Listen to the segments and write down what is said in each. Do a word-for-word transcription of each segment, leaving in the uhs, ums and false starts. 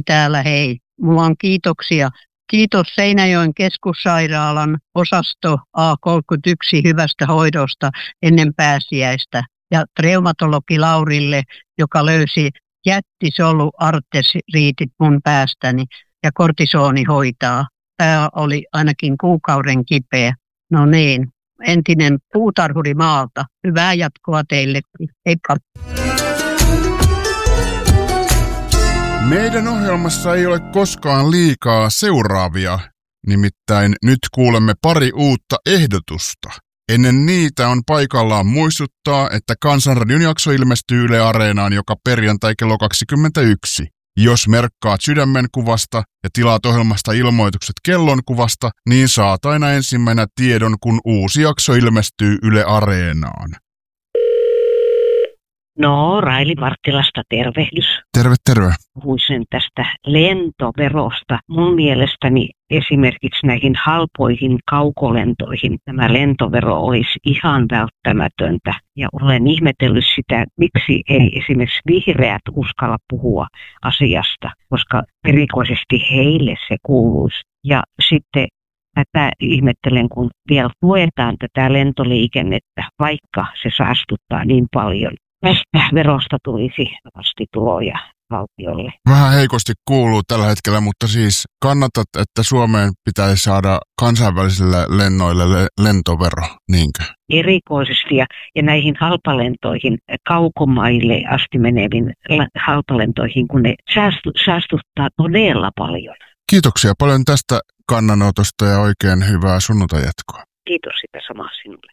täällä hei. Mulla on kiitoksia. Kiitos Seinäjoen keskussairaalan osasto A kolmekymmentäyksi hyvästä hoidosta ennen pääsiäistä. Ja reumatologi Laurille, joka löysi jättisolu-arteriitit mun päästäni ja kortisooni hoitaa. Tämä oli ainakin kuukauden kipeä. No niin, entinen puutarhuri maalta. Hyvää jatkoa teille. Heippa. Meidän ohjelmassa ei ole koskaan liikaa seuraavia, nimittäin nyt kuulemme pari uutta ehdotusta. Ennen niitä on paikallaan muistuttaa, että Kansanradion jakso ilmestyy Yle Areenaan joka perjantai kello kaksikymmentäyksi. Jos merkkaat sydämenkuvasta ja tilaat ohjelmasta ilmoitukset kellonkuvasta, niin saat aina ensimmäisenä tiedon, kun uusi jakso ilmestyy Yle Areenaan. No, Raili Marttilasta tervehdys. Terve, terve. Puhuisin tästä lentoverosta. Mun mielestäni esimerkiksi näihin halpoihin kaukolentoihin tämä lentovero olisi ihan välttämätöntä. Ja olen ihmetellyt sitä, miksi ei esimerkiksi vihreät uskalla puhua asiasta, koska erikoisesti heille se kuuluisi. Ja sitten tätä ihmettelen, kun vielä tuetaan tätä lentoliikennettä, vaikka se saastuttaa niin paljon. Tästä verosta tulisi vasti tuloja valtiolle. Vähän heikosti kuuluu tällä hetkellä, mutta siis kannatat, että Suomeen pitäisi saada kansainvälisille lennoille le- lentovero, niinkö? Erikoisesti ja, ja näihin halpalentoihin, kaukomaille asti meneviin halpalentoihin, kun ne säästu, säästuttaa todella paljon. Kiitoksia paljon tästä kannanotosta ja oikein hyvää sunnuntai-jatkoa. Kiitos sitä samaa sinulle.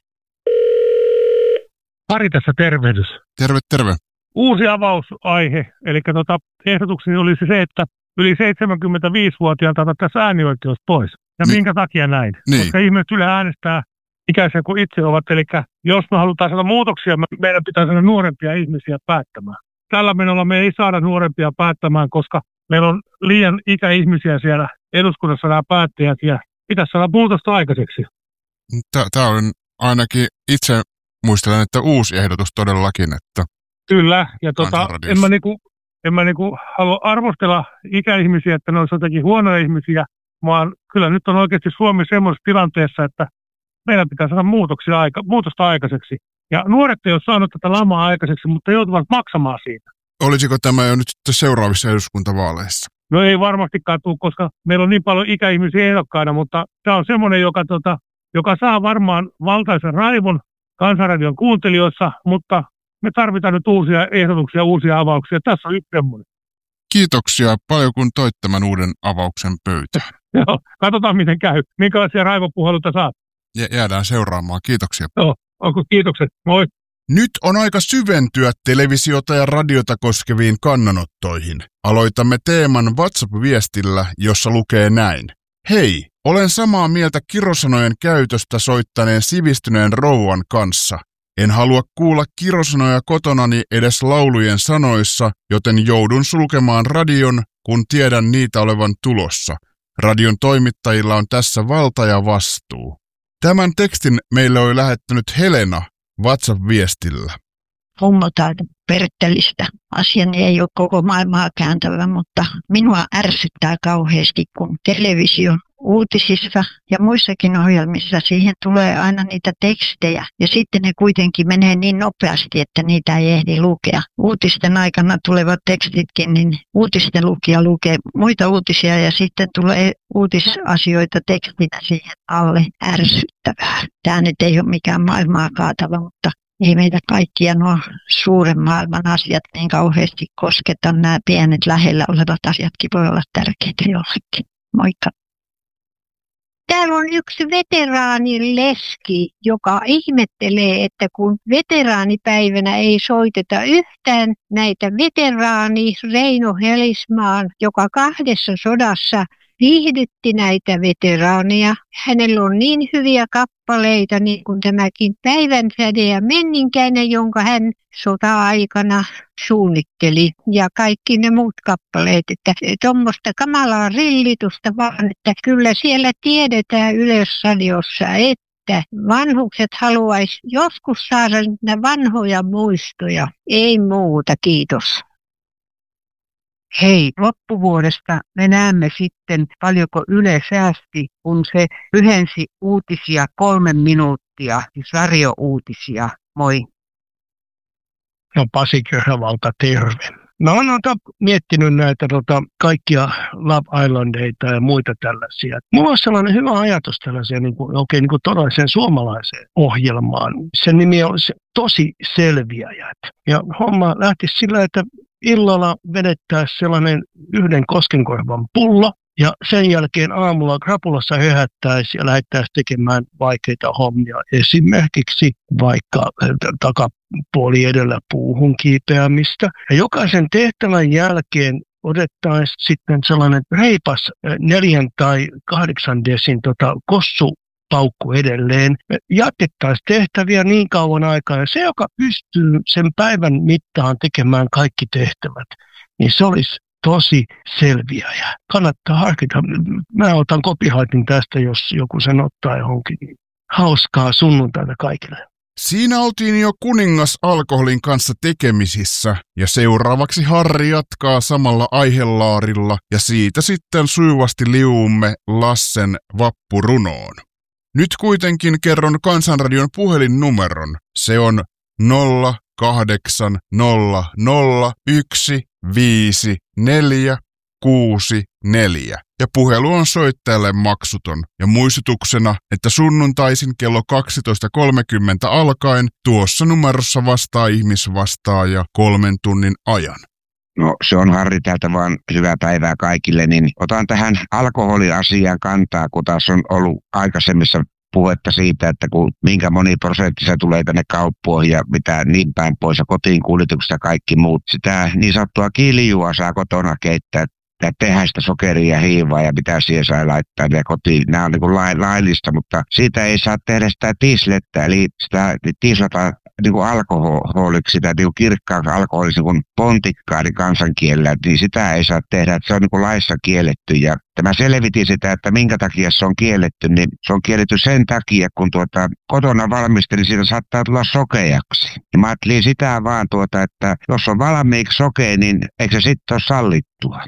Ari tässä tervehdys. Terve, terve. Uusi avausaihe, eli tota, ehdotukseni olisi se, että yli seitsemänkymmentäviisivuotiaalta otettaisiin äänioikeus pois. Ja niin. Minkä takia näin? Niin. Koska ihmiset yleensä äänestää ikäisiä kuin itse ovat, eli jos me halutaan saada muutoksia, meidän pitää saada nuorempia ihmisiä päättämään. Tällä menolla me ei saada nuorempia päättämään, koska meillä on liian ikäihmisiä siellä eduskunnassa nämä päättäjät, ja pitäisi saada muutosta aikaiseksi. Tämä on ainakin itse... Muistelen, että uusi ehdotus todellakin, että... Kyllä, ja tota, en mä, niinku, en mä niinku halua arvostella ikäihmisiä, että ne olisi jotenkin huonoja ihmisiä, vaan kyllä nyt on oikeasti Suomi semmoisessa tilanteessa, että meidän pitää saada muutoksia aika, muutosta aikaiseksi. Ja nuoret ei ole saanut tätä lamaa aikaiseksi, mutta joutuvat maksamaan siitä. Olisiko tämä jo nyt seuraavissa eduskuntavaaleissa? No ei varmastikaan tule, koska meillä on niin paljon ikäihmisiä ehdokkaina, mutta tämä on semmoinen, joka, tota, joka saa varmaan valtaisen raivon Kansanradion kuuntelijoissa, mutta me tarvitaan nyt uusia ehdotuksia, uusia avauksia. Tässä on yksi semmoinen. Kiitoksia paljon, kun toit tämän uuden avauksen pöytään. Joo, katsotaan miten käy. Minkälaisia raivopuheluita saat? Jäädään seuraamaan. Kiitoksia. Joo, onko kiitokset. Moi. Nyt on aika syventyä televisiota ja radiota koskeviin kannanottoihin. Aloitamme teeman WhatsApp-viestillä, jossa lukee näin. Hei, olen samaa mieltä kirosanojen käytöstä soittaneen sivistyneen rouvan kanssa. En halua kuulla kirosanoja kotonani edes laulujen sanoissa, joten joudun sulkemaan radion, kun tiedän niitä olevan tulossa. Radion toimittajilla on tässä valta ja vastuu. Tämän tekstin meille oli lähettänyt Helena WhatsApp-viestillä. Hummotaita Perttelistä. Asiani ei ole koko maailmaa kääntävä, mutta minua ärsyttää kauheasti, kun television uutisissa ja muissakin ohjelmissa siihen tulee aina niitä tekstejä. Ja sitten ne kuitenkin menee niin nopeasti, että niitä ei ehdi lukea. Uutisten aikana tulevat tekstitkin, niin uutisten lukija lukee muita uutisia ja sitten tulee uutisasioita tekstinä siihen alle. Ärsyttävää. Tämä nyt ei ole mikään maailmaa kaatava, mutta ei meitä kaikkia nuo suuren maailman asiat niin kauheasti kosketa. Nämä pienet lähellä olevat asiatkin voi olla tärkeitä jollekin. Moikka. Täällä on yksi veteraanileski, joka ihmettelee, että kun veteraanipäivänä ei soiteta yhtään näitä veteraani Reino Helismaan, joka kahdessa sodassa viihdytti näitä veteraaneja. Hänellä on niin hyviä kappaleita, niin kuin tämäkin Päivänsäde ja Menninkäinen, jonka hän sota-aikana suunnitteli. Ja kaikki ne muut kappaleet, että tuommoista kamalaa rillitusta vaan, että kyllä siellä tiedetään Yleisradiossa, että vanhukset haluaisi joskus saada niitä vanhoja muistoja. Ei muuta, kiitos. Hei, loppuvuodesta me näemme sitten, paljonko Yle säästi, kun se lyhensi uutisia kolme minuuttia, siis radiouutisia. Moi. No Pasi Köhävalta, terve. Mä oon noita miettinyt näitä tota, kaikkia Love Islandeita ja muita tällaisia. Mulla on sellainen hyvä ajatus tällaisia niin kuin, oikein niin kuin todelliseen suomalaiseen ohjelmaan. Sen nimi on se, Tosi selviäjät. Ja homma lähti sillä, että illalla vedettäisiin sellainen yhden koskenkorvan pullo. Ja sen jälkeen aamulla krapulassa höhättäisiin ja lähdettäisiin tekemään vaikeita hommia. Esimerkiksi vaikka takapuoli edellä puuhun kiipeämistä. Ja jokaisen tehtävän jälkeen otettaisiin sitten sellainen reipas neljän tai kahdeksan desin tota, kossupaukku edelleen. Me jatkettaisiin tehtäviä niin kauan aikaa. Ja se, joka pystyy sen päivän mittaan tekemään kaikki tehtävät, niin se olisi tosi selviäjä. Kannattaa harkita. Mä otan copyrightin tästä, jos joku sen ottaa johonkin. Hauskaa sunnuntaita kaikille. Siinä oltiin jo kuningas alkoholin kanssa tekemisissä ja seuraavaksi Harri jatkaa samalla aihelaarilla ja siitä sitten sujuvasti liuumme Lassen vappurunoon. Nyt kuitenkin kerron Kansanradion puhelinnumeron. Se on nolla kahdeksan nolla nolla yksi viisi neljä kuusi neljä ja puhelu on soittajalle maksuton ja muistutuksena, että sunnuntaisin kello kaksitoista kolmekymmentä alkaen tuossa numerossa vastaa ihmisvastaaja kolmen tunnin ajan. No se on Harri täältä vaan, hyvää päivää kaikille, niin otan tähän alkoholiasiaan kantaa, kun taas on ollut aikaisemmissa puhetta siitä, että kun minkä moni prosentti se tulee tänne kauppoihin ja mitä niin päin pois ja kotiin kuljetukset ja kaikki muut. Sitä niin sanottua kiljua saa kotona keittää ja tehdä sitä sokeria ja hiivaa ja mitä siihen saa laittaa ja kotiin. Nämä on niin kuin laillista, mutta siitä ei saa tehdä sitä tiislettä, eli sitä tiislataan niin kuin alkoholiksi, sitä niin kuin kirkkaaksi alkoholiksi, niin kuin pontikkaari kansankielellä, niin sitä ei saa tehdä, että se on niin kuin laissa kielletty. Ja tämä selvitin sitä, että minkä takia se on kielletty, niin se on kielletty sen takia, kun tuota, kotona valmistelin, siitä saattaa tulla sokeaksi. Ja mä ajattelin sitä vaan, tuota, että jos on valmiiksi sokea, niin eikö se sitten ole sallittua?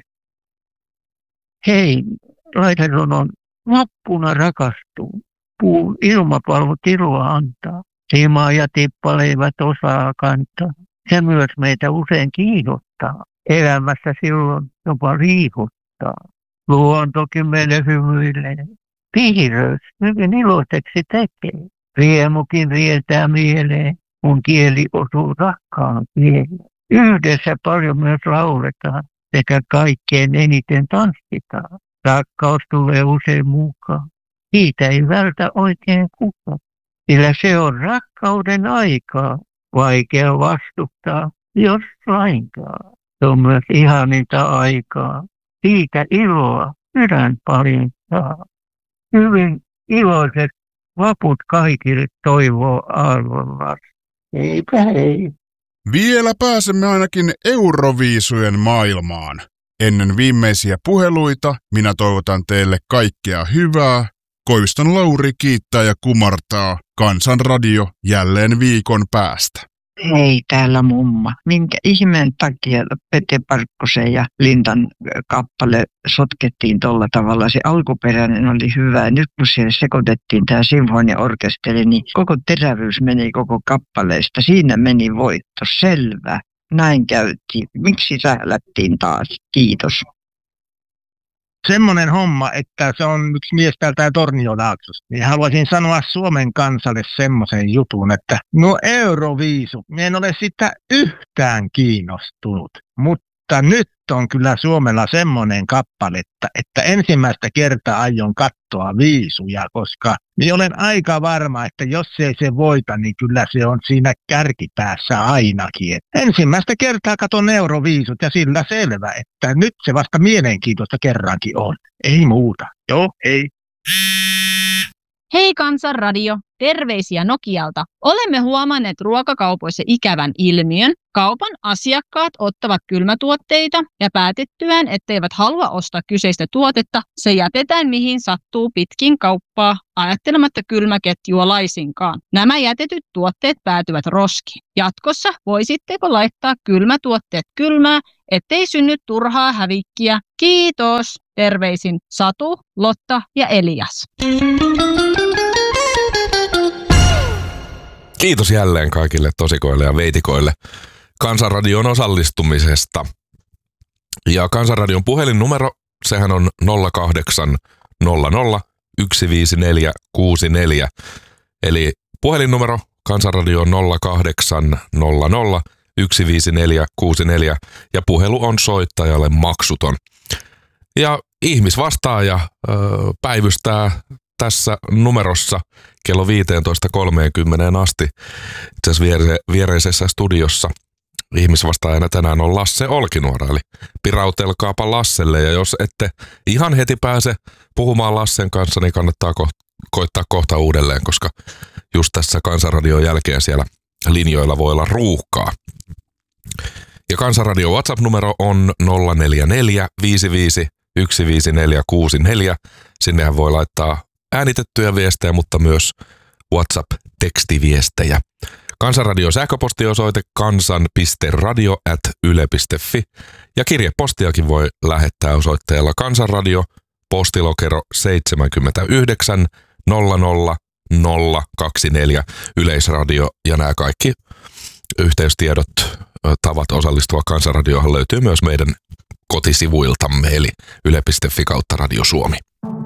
Hei, Laiteron on vappuna rakastuu. Puun ilmapallo tilua antaa. Simaa ja tippaleivät osaa kantaa. Se myös meitä usein kiinnostaa. Elämässä silloin jopa riihuttaa. Luontokin meille hymyilee. Piirös hyvin iloiseksi tekee. Riemukin rientää mieleen, kun kieli osuu rakkaan kieleen. Yhdessä paljon myös lauletaan sekä kaikkein eniten tanssitaan. Rakkaus tulee usein mukaan. Siitä ei vältä oikein kukaan. Sillä se on rakkauden aikaa, vaikea vastustaa, jos lainkaan. Se on myös ihaninta aikaa, siitä iloa sydän paljastaa. Hyvin iloiset vaput kaikille toivoo Aallonlas. Eipä hei. Vielä pääsemme ainakin Euroviisujen maailmaan. Ennen viimeisiä puheluita minä toivotan teille kaikkea hyvää. Koiviston Lauri kiittää ja kumartaa. Kansanradio jälleen viikon päästä. Hei, täällä mumma. Minkä ihmeen takia Pete Parkkosen ja Lindan kappale sotkettiin tolla tavalla? Se alkuperäinen oli hyvä. Nyt kun siellä sekoitettiin tämä sinfoniaorkesteri, niin koko terävyys meni koko kappaleesta. Siinä meni voitto. Selvä. Näin käytiin. Miksi sählättiin taas? Kiitos. Semmoinen homma, että se on yksi mies täältä Torniolaaksosta, niin haluaisin sanoa Suomen kansalle semmoisen jutun, että no Euroviisu, minä en ole sitä yhtään kiinnostunut, mutta nyt on kyllä Suomella semmoinen kappale, että ensimmäistä kertaa aion katsoa viisuja, koska minä olen aika varma, että jos ei se voita, niin kyllä se on siinä kärkipäässä ainakin. Et ensimmäistä kertaa katon Euroviisut ja sillä selvä, että nyt se vasta mielenkiintoista kerrankin on. Ei muuta. Joo, hei. Hei Kansanradio, terveisiä Nokialta. Olemme huomanneet ruokakaupoissa ikävän ilmiön. Kaupan asiakkaat ottavat kylmätuotteita ja päätettyään, etteivät halua ostaa kyseistä tuotetta, se jätetään mihin sattuu pitkin kauppaa, ajattelematta kylmäketjua laisinkaan. Nämä jätetyt tuotteet päätyvät roskiin. Jatkossa voisitteko laittaa kylmätuotteet kylmää, ettei synny turhaa hävikkiä? Kiitos! Terveisin Satu, Lotta ja Elias. Kiitos jälleen kaikille tosikoille ja veitikoille Kansanradion osallistumisesta. Ja Kansanradion puhelinnumero, sehän on nolla kahdeksan nolla nolla yksi viisi neljä kuusi neljä. Eli puhelinnumero Kansanradio nolla kahdeksan nolla nolla yksi viisi neljä kuusi neljä ja puhelu on soittajalle maksuton. Ja ihmisvastaaja ö, päivystää tässä numerossa kello viisitoista kolmekymmentä asti. Itse asiassa viere, viereisessä studiossa ihmisvastaajana tänään on Lasse Olkinuora, eli pirautelkaapa Lasselle. Ja jos ette ihan heti pääse puhumaan Lassen kanssa, niin kannattaa ko- koittaa kohta uudelleen, koska just tässä Kansanradion jälkeen siellä linjoilla voi olla ruuhkaa. Ja Kansanradion WhatsApp-numero on nolla neljä neljä viisi viisi yksi viisi neljä kuusi neljä. Sinnehän voi laittaa äänitettyjä viestejä, mutta myös WhatsApp-tekstiviestejä. Kansanradion sähköpostiosoite kansan piste radio ät yle piste fi ja kirjepostiakin voi lähettää osoitteella Kansanradio, postilokero seitsemänkymmentäyhdeksän nolla nolla nolla kaksikymmentäneljä, Yleisradio ja nämä kaikki yhteystiedot, tavat osallistua Kansanradioon löytyy myös meidän kotisivuiltamme eli yle piste fi kautta Radio Suomi.